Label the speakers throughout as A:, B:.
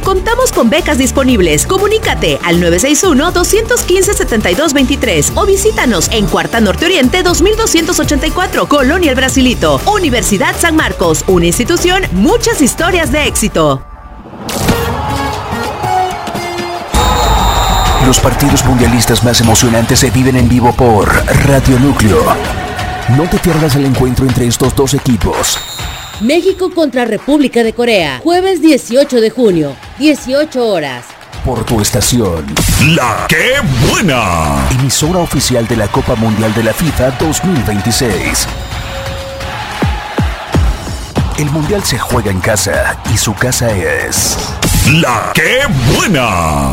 A: Contamos con becas disponibles. Comunícate al 961-215-7223 o visítanos en Cuarta Norte Oriente 2284, Colonia El Brasilito. Universidad San Marcos, una institución, muchas historias de éxito.
B: Los partidos mundialistas más emocionantes se viven en vivo por Radio Núcleo. No te pierdas el encuentro entre estos dos equipos.
C: México contra República de Corea, jueves 18 de junio, 18 horas.
B: Por tu estación.
D: ¡La Qué Buena!
B: Emisora oficial de la Copa Mundial de la FIFA 2026. El Mundial se juega en casa y su casa es...
D: ¡La Qué Buena!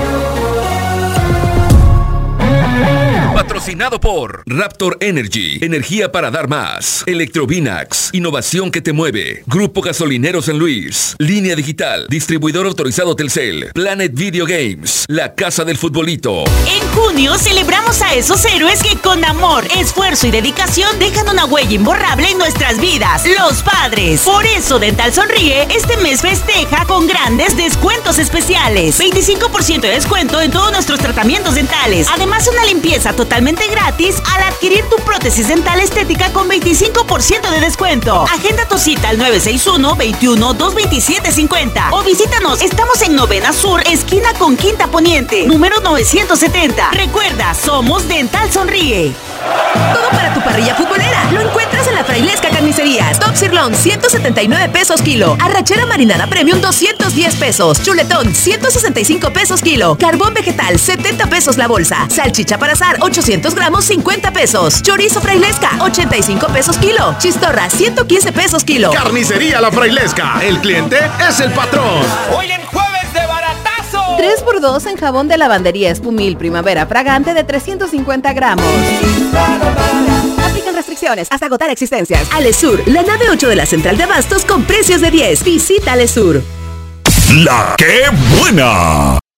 D: Patrocinado por Raptor Energy, energía para dar más. Electrovinax, innovación que te mueve. Grupo Gasolinero San Luis. Línea Digital, distribuidor autorizado Telcel. Planet Video Games, la casa del futbolito.
E: En junio celebramos a esos héroes que con amor, esfuerzo y dedicación dejan una huella imborrable en nuestras vidas, los padres. Por eso Dental Sonríe este mes festeja con grandes descuentos especiales. 25% de descuento en todos nuestros tratamientos dentales. Además, una limpieza totalmente gratis al adquirir tu prótesis dental estética con 25% de descuento. Agenda tu cita al 961-21-227-50 o visítanos. Estamos en Novena Sur, esquina con Quinta Poniente, número 970. Recuerda, somos Dental Sonríe.
A: Todo para tu parrilla futbolera lo encuentras en la Frailesca Carnicerías. Top Sirloin, 179 pesos kilo. Arrachera marinada premium, 210 pesos. Chuletón, 165 pesos kilo. Carbón vegetal, 70 pesos la bolsa. Salchicha para asar, 800 gramos, 50 pesos. Chorizo Frailesca, 85 pesos kilo. Chistorra, 115 pesos kilo.
F: Carnicería La Frailesca. El cliente es el patrón.
G: Hoy en jueves de baratazo.
H: 3x2 en jabón de lavandería Espumil Primavera fragante de 350 gramos. Aplican restricciones hasta agotar existencias.
A: Alesur, la nave 8 de la central de abastos con precios de 10. Visita Alesur.
D: ¡La Qué Buena!